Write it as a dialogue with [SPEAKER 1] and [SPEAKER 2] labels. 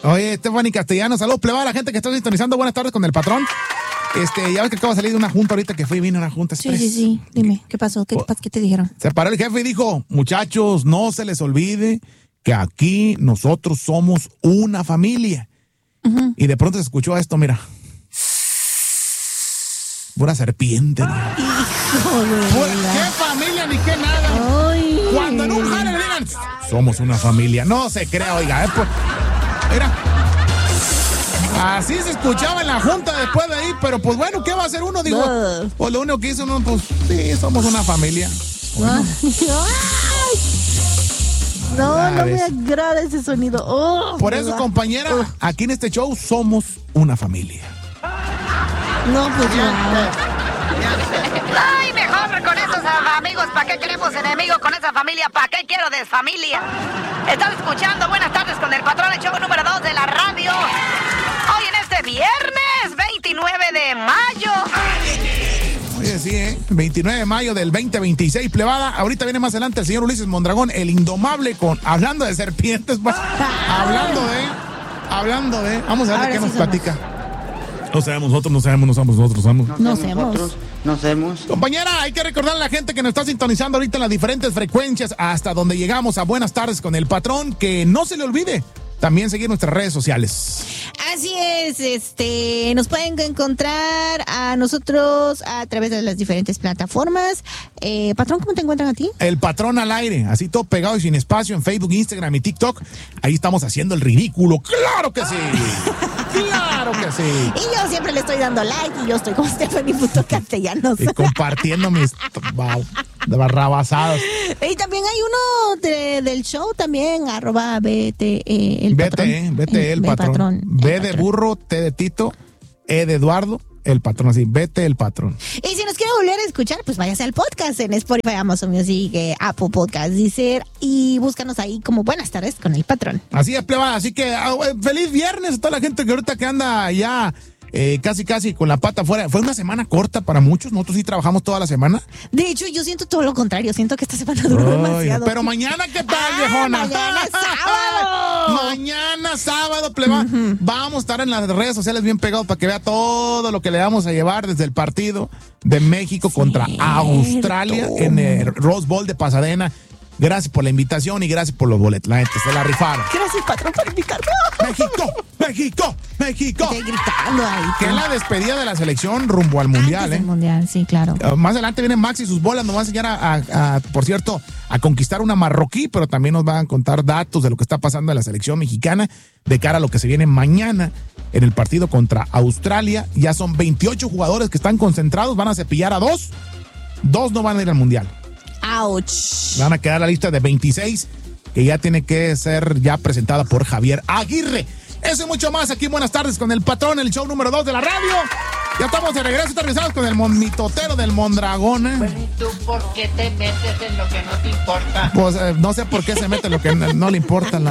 [SPEAKER 1] Oye, Stephanie Castellano, saludos, plebada, a la gente que está sintonizando. Buenas tardes con el patrón. Ya ves que acabo de salir de una junta ahorita que vine a una junta express.
[SPEAKER 2] Sí. Dime, ¿qué pasó? ¿Qué te dijeron?
[SPEAKER 1] Se paró el jefe y dijo, muchachos, no se les olvide que aquí nosotros somos una familia. Uh-huh. Y de pronto se escuchó esto, mira. Pura serpiente. ¿Qué familia ni qué nada? Ay. Cuando en un jale le digan, somos una familia. No se crea, oiga. Mira. Así se escuchaba en la junta después de ahí, pero pues bueno, ¿qué va a hacer uno? Digo, pues lo único que hizo uno, pues sí, somos una familia. Bueno.
[SPEAKER 2] No me agrada ese sonido.
[SPEAKER 1] Por eso, compañera, aquí en este show somos una familia.
[SPEAKER 2] No, pues
[SPEAKER 3] Ay, mejor con esos amigos, ¿para qué queremos enemigos con esa familia? ¿Para qué quiero desfamilia? Estás escuchando Buenas Tardes con el Patrón, el show número 2 de la radio. Hoy en este viernes 29 de mayo.
[SPEAKER 1] Oye, sí, 29 de mayo del 2026, plebada. Ahorita viene más adelante el señor Ulises Mondragón, el indomable, hablando de serpientes, hablando de. Vamos a ver de qué nos platica. No sabemos nosotros. Compañera, hay que recordar a la gente que nos está sintonizando ahorita en las diferentes frecuencias hasta donde llegamos a Buenas Tardes con el Patrón, que no se le olvide también seguir nuestras redes sociales.
[SPEAKER 2] Así es, nos pueden encontrar a nosotros a través de las diferentes plataformas. Patrón, ¿cómo te encuentran a ti?
[SPEAKER 1] El Patrón al aire, así todo pegado y sin espacio en Facebook, Instagram y TikTok. Ahí estamos haciendo el ridículo. ¡Claro que sí! ¡Claro que sí!
[SPEAKER 2] Y yo siempre le estoy dando like y yo estoy con Stephanie Castellanos.
[SPEAKER 1] Y compartiendo mis barrabasadas.
[SPEAKER 2] Y también hay uno del show también, @BTE el patrón.
[SPEAKER 1] B de burro, T de Tito, E de Eduardo, el patrón, así, vete el patrón.
[SPEAKER 2] Y si nos quiere volver a escuchar, pues váyase al podcast en Spotify, Amazon Music, Apple Podcast, Deezer, y búscanos ahí como Buenas Tardes con el Patrón.
[SPEAKER 1] Así es, plebada, así que feliz viernes a toda la gente que ahorita que anda ya casi con la pata afuera. Fue una semana corta para muchos, nosotros sí trabajamos toda la semana.
[SPEAKER 2] De hecho, yo siento todo lo contrario, siento que esta semana duró demasiado.
[SPEAKER 1] Pero mañana, ¿qué tal, viejona?
[SPEAKER 2] Mañana es sábado.
[SPEAKER 1] Mañana sábado, plebada. Vamos a estar en las redes sociales bien pegados para que vea todo lo que le vamos a llevar desde el partido de México contra Australia en el Rose Bowl de Pasadena. Gracias por la invitación y gracias por los boletos. La gente se la rifaron.
[SPEAKER 2] Gracias, patrón, por invitarme.
[SPEAKER 1] ¡México!
[SPEAKER 2] Estoy gritando ahí.
[SPEAKER 1] Que es la despedida de la selección rumbo al Mundial,
[SPEAKER 2] El Mundial, sí, claro.
[SPEAKER 1] Más adelante viene Max y sus bolas. Nos va a enseñar por cierto, a conquistar una marroquí, pero también nos van a contar datos de lo que está pasando en la selección mexicana de cara a lo que se viene mañana en el partido contra Australia. Ya son 28 jugadores que están concentrados. Van a cepillar a 2. 2 no van a ir al Mundial.
[SPEAKER 2] ¡Auch!
[SPEAKER 1] Van a quedar la lista de 26 que ya tiene que ser ya presentada por Javier Aguirre. Eso y mucho más aquí en Buenas Tardes con el Patrón, el show número 2 de la radio. Ya estamos de regreso, regresados con el mitotero del Mondragón.
[SPEAKER 4] Bueno, ¿y tú por qué te metes en lo que no te importa?
[SPEAKER 1] Pues no sé por qué se mete en lo que no le importa.